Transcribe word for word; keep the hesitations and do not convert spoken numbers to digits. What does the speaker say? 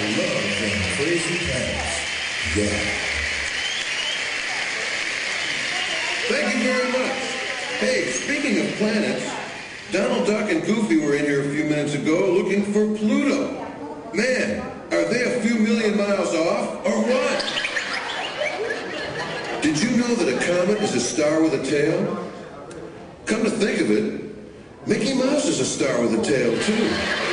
love them crazy planets. Yeah. Thank you very much. Hey, speaking of planets, Donald Duck and Goofy were in here a few minutes ago looking for Pluto. Man, are they a few million miles off, or what? Did you know that a comet is a star with a tail? Come to think of it, Mickey Mouse is a star with a tail, too.